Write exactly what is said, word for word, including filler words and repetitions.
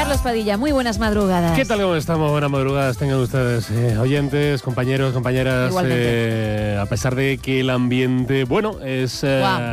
Carlos Padilla, muy buenas madrugadas. ¿Qué tal, cómo estamos? Buenas madrugadas tengan ustedes, eh, oyentes, compañeros, compañeras. Eh, a pesar de que el ambiente, bueno, es... Eh, wow.